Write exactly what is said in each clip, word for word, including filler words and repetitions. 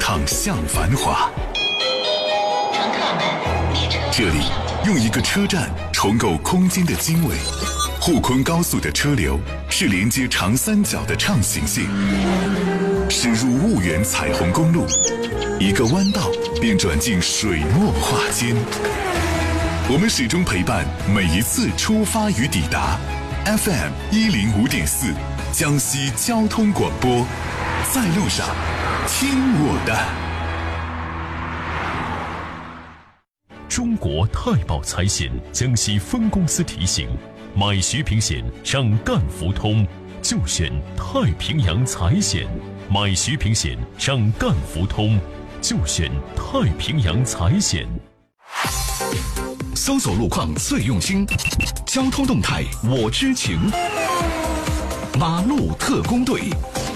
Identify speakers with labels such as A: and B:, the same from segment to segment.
A: 趟向繁华。这里用一个车站重构空间的经纬。沪昆高速的车流是连接长三角的畅行线，驶入婺源彩虹公路，一个弯道便转进水墨画间。我们始终陪伴每一次出发与抵达。F M 一零五点四，江西交通广播，在路上听我的。
B: 中国太保财险江西分公司提醒：买徐平险上赣福通，就选太平洋财险；买徐平险上赣福通，就选太平洋财险。
A: 搜索路况最用心，交通动态我知情。马路特工队。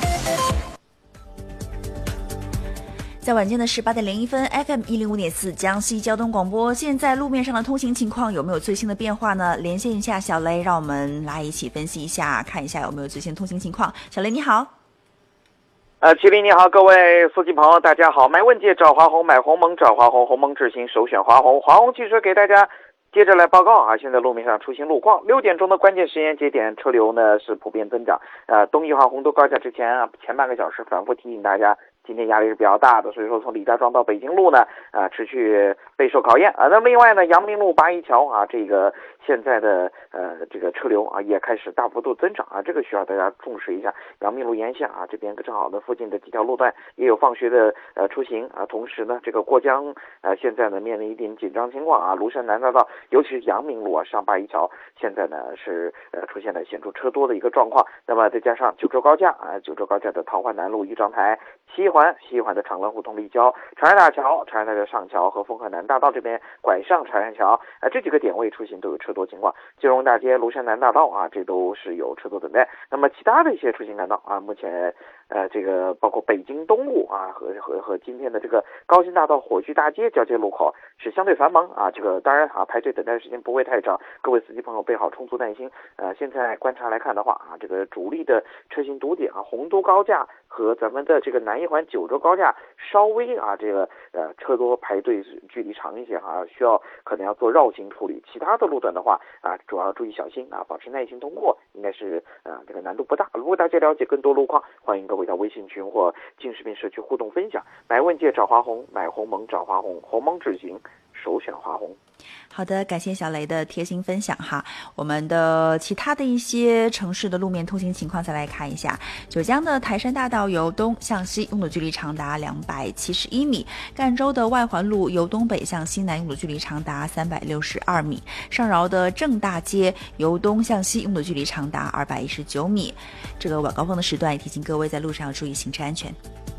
C: 在晚间的十八点零一分 ，F M 一零五点四江西交通广播。现在路面上的通行情况有没有最新的变化呢？连线一下小雷，让我们来一起分析一下，看一下有没有最新通行情况。小雷你好。
D: 呃，麒麟你好，各位司机朋友大家好。买问界找华虹，买鸿蒙找华虹，鸿蒙智行首选华虹。华虹汽车给大家接着来报告啊，现在路面上出行路况，六点钟的关键时间节点，车流呢是普遍增长。呃，东一环洪都高架之前啊，前半个小时反复提醒大家，今天压力是比较大的，所以说从李家庄到北京路呢，啊、呃，持续备受考验啊。那么另外呢，阳明路八一桥啊，这个现在的呃这个车流啊也开始大幅度增长啊，这个需要大家重视一下。阳明路沿线啊，这边正好呢附近的几条路段也有放学的呃出行啊，同时呢这个过江呃现在呢面临一定紧张情况啊，庐山南大道尤其是阳明路啊上八一桥现在呢是呃出现了显著车多的一个状况。那么再加上九州高架啊，九州高架的桃花南路豫章台、西环、西环的长乐胡同立交、长安大桥、长安大桥上桥和丰河南大道这边拐上长安桥啊、呃、这几个点位出行都有车多情况。金融大街、庐山南大道啊，这都是有车多等待。那么其他的一些出行干道啊，目前呃这个包括北京东路啊和和和今天的这个高新大道火炬大街交接路口是相对繁忙啊，这个当然啊排队等待时间不会太长，各位司机朋友备好充足耐心。呃，现在观察来看的话啊，这个主力的车型堵点啊，洪都高架和咱们的这个南一环九州高架稍微啊这个呃车多排队距离长一些啊，需要可能要做绕行处理。其他的路段的话啊，主要注意小心啊，保持耐心通过，应该是呃这个难度不大。如果大家了解更多路况，欢迎各位到微信群或进视频社区互动分享。买问界找华虹，买鸿蒙找华虹，鸿蒙智行首选华虹。
C: 好的，感谢小雷的贴心分享哈。我们的其他的一些城市的路面通行情况再来看一下。九江的台山大道由东向西用的距离长达两百七十一米，赣州的外环路由东北向西南用的距离长达三百六十二米，上饶的正大街由东向西用的距离长达二百一十九米。这个晚高峰的时段也提醒各位在路上要注意行车安全。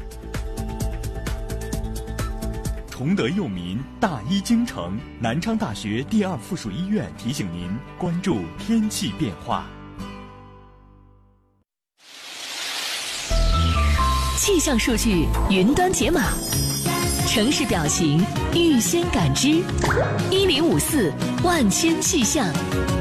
E: 崇德佑民，大医京城，南昌大学第二附属医院提醒您关注天气变化。
F: 气象数据云端解码，城市表情预先感知，一零五四万千气象。